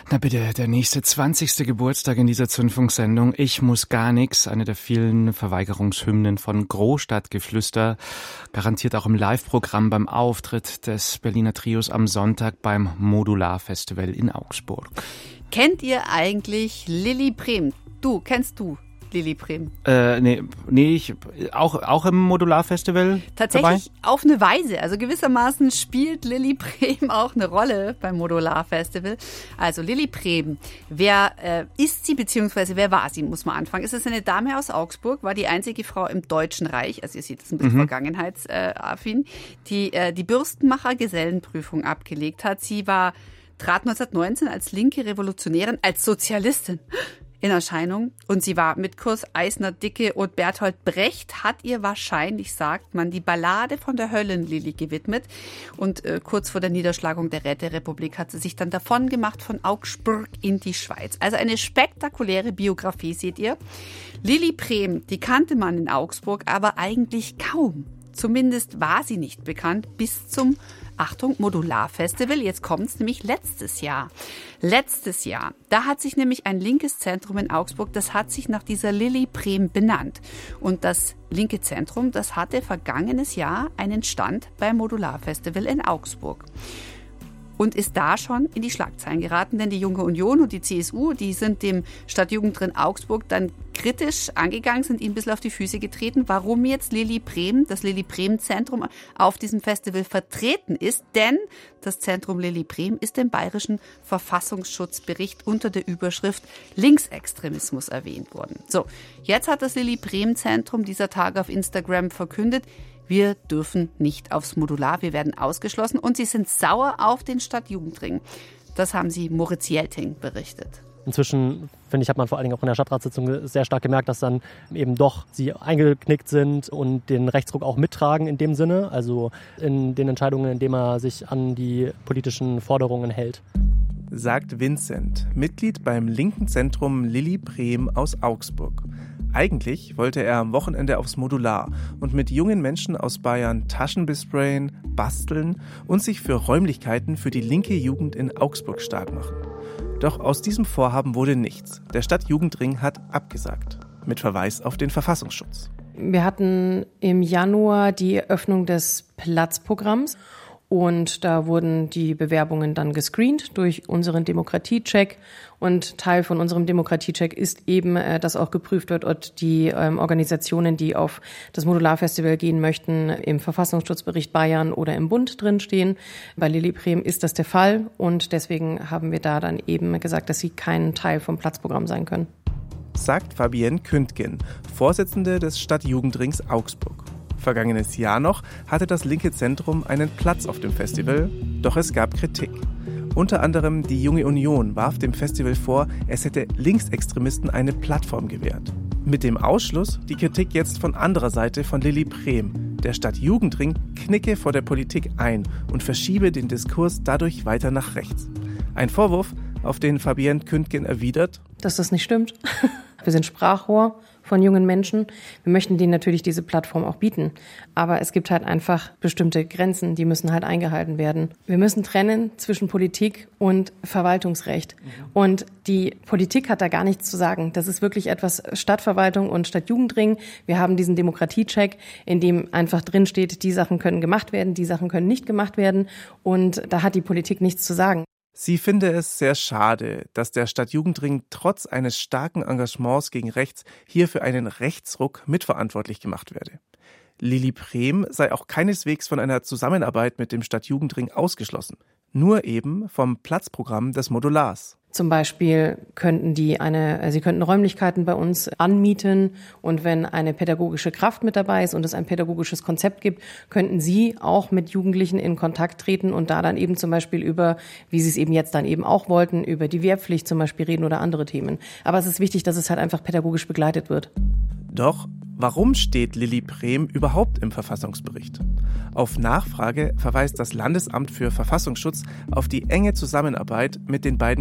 Na bitte, der nächste 20. Geburtstag in dieser Zündfunksendung. Ich muss gar nix. Eine der vielen Verweigerungshymnen von Großstadtgeflüster. Garantiert auch im Live-Programm beim Auftritt des Berliner Trios am Sonntag beim Modular-Festival in Augsburg. Kennt ihr eigentlich Lilly Brehm? Kennst du Lilly Brehm? Ich auch im Modular-Festival tatsächlich dabei? Auf eine Weise. Also gewissermaßen spielt Lilly Brehm auch eine Rolle beim Modular-Festival. Also Lilly Brehm, wer ist sie, beziehungsweise wer war sie, muss man anfangen. Es ist eine Dame aus Augsburg, war die einzige Frau im Deutschen Reich, also ihr seht es ein bisschen vergangenheitsaffin, die Bürstenmacher-Gesellenprüfung abgelegt hat. Sie trat 1919 als linke Revolutionärin, als Sozialistin in Erscheinung. Und sie war mit Kurs Eisner Dicke und Bertolt Brecht hat ihr wahrscheinlich, sagt man, die Ballade von der Höllenlilly gewidmet. Und kurz vor der Niederschlagung der Räterepublik hat sie sich dann davon gemacht von Augsburg in die Schweiz. Also eine spektakuläre Biografie, seht ihr. Lilly Brehm, die kannte man in Augsburg, aber eigentlich kaum. Zumindest war sie nicht bekannt bis zum, Achtung, Modular-Festival. Jetzt kommt's nämlich letztes Jahr. Da hat sich nämlich ein linkes Zentrum in Augsburg, das hat sich nach dieser Lilly Brehm benannt. Und das linke Zentrum, das hatte vergangenes Jahr einen Stand beim Modular-Festival in Augsburg. Und ist da schon in die Schlagzeilen geraten, denn die Junge Union und die CSU, die sind dem Stadtjugendring Augsburg dann kritisch angegangen, sind ihm ein bisschen auf die Füße getreten, warum jetzt Lilly Brehm, das Lilly Brehm Zentrum auf diesem Festival vertreten ist, denn das Zentrum Lilly Brehm ist im Bayerischen Verfassungsschutzbericht unter der Überschrift Linksextremismus erwähnt worden. So, jetzt hat das Lilly Brehm Zentrum dieser Tage auf Instagram verkündet, wir dürfen nicht aufs Modular, wir werden ausgeschlossen und sie sind sauer auf den Stadtjugendring. Das haben sie Moritz Jelting berichtet. Inzwischen, finde ich, hat man vor allen Dingen auch in der Stadtratssitzung sehr stark gemerkt, dass dann eben doch sie eingeknickt sind und den Rechtsruck auch mittragen in dem Sinne, also in den Entscheidungen, indem er sich an die politischen Forderungen hält. Sagt Vincent, Mitglied beim linken Zentrum Lilly Brehm aus Augsburg. Eigentlich wollte er am Wochenende aufs Modular und mit jungen Menschen aus Bayern Taschen besprayen, basteln und sich für Räumlichkeiten für die linke Jugend in Augsburg stark machen. Doch aus diesem Vorhaben wurde nichts. Der Stadtjugendring hat abgesagt, mit Verweis auf den Verfassungsschutz. Wir hatten im Januar die Eröffnung des Platzprogramms. Und da wurden die Bewerbungen dann gescreent durch unseren Demokratiecheck. Und Teil von unserem Demokratiecheck ist eben, dass auch geprüft wird, ob die Organisationen, die auf das Modularfestival gehen möchten, im Verfassungsschutzbericht Bayern oder im Bund drinstehen. Bei Lilly Brehm ist das der Fall. Und deswegen haben wir da dann eben gesagt, dass sie kein Teil vom Platzprogramm sein können. Sagt Fabienne Kündgen, Vorsitzende des Stadtjugendrings Augsburg. Vergangenes Jahr noch hatte das linke Zentrum einen Platz auf dem Festival, doch es gab Kritik. Unter anderem die Junge Union warf dem Festival vor, es hätte Linksextremisten eine Plattform gewährt. Mit dem Ausschluss die Kritik jetzt von anderer Seite von Lilly Brehm. Der Stadtjugendring knicke vor der Politik ein und verschiebe den Diskurs dadurch weiter nach rechts. Ein Vorwurf, auf den Fabienne Kündgen erwidert, dass das nicht stimmt. Wir sind Sprachrohr von jungen Menschen. Wir möchten denen natürlich diese Plattform auch bieten. Aber es gibt halt einfach bestimmte Grenzen, die müssen halt eingehalten werden. Wir müssen trennen zwischen Politik und Verwaltungsrecht. Und die Politik hat da gar nichts zu sagen. Das ist wirklich etwas Stadtverwaltung und Stadtjugendring. Wir haben diesen Demokratiecheck, in dem einfach drin steht, die Sachen können gemacht werden, die Sachen können nicht gemacht werden. Und da hat die Politik nichts zu sagen. Sie finde es sehr schade, dass der Stadtjugendring trotz eines starken Engagements gegen rechts hier für einen Rechtsruck mitverantwortlich gemacht werde. Lilly Brehm sei auch keineswegs von einer Zusammenarbeit mit dem Stadtjugendring ausgeschlossen, nur eben vom Platzprogramm des Modulars. Zum Beispiel könnten sie könnten Räumlichkeiten bei uns anmieten und wenn eine pädagogische Kraft mit dabei ist und es ein pädagogisches Konzept gibt, könnten sie auch mit Jugendlichen in Kontakt treten und da dann eben zum Beispiel über, wie sie es eben jetzt dann eben auch wollten, über die Wehrpflicht zum Beispiel reden oder andere Themen. Aber es ist wichtig, dass es halt einfach pädagogisch begleitet wird. Doch warum steht Lilly Brehm überhaupt im Verfassungsbericht? Auf Nachfrage verweist das Landesamt für Verfassungsschutz auf die enge Zusammenarbeit mit den beiden